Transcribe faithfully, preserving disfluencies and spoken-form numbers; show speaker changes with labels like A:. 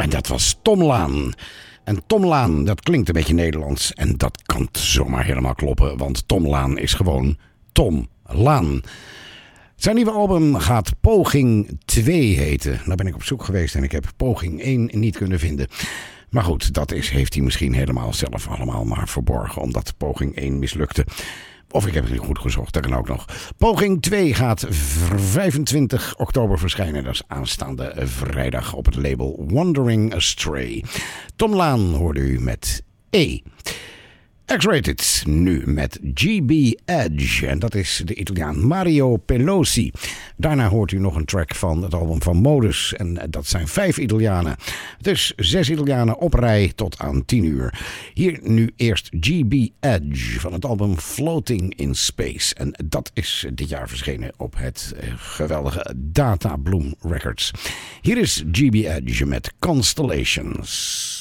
A: En dat was Tom Laan. En Tom Laan, dat klinkt een beetje Nederlands. En dat kan zomaar helemaal kloppen. Want Tom Laan is gewoon Tom Laan. Zijn nieuwe album gaat Poging twee heten. Daar ben ik op zoek geweest en ik heb Poging één niet kunnen vinden. Maar goed, dat is, heeft hij misschien helemaal zelf allemaal maar verborgen. Omdat Poging één mislukte. Of ik heb het niet goed gezocht, dat kan ook nog. Poging twee gaat vijfentwintig oktober verschijnen. Dat is aanstaande vrijdag op het label Wandering Astray. Tom Laan hoorde u met E. X-Rated nu met G B Edge. En dat is de Italiaan Mario Pelosi. Daarna hoort u nog een track van het album van Modus. En dat zijn vijf Italianen. Dus zes Italianen op rij tot aan tien uur. Hier nu eerst G B Edge van het album Floating in Space. En dat is dit jaar verschenen op het geweldige Data Bloom Records. Hier is G B Edge met Constellations.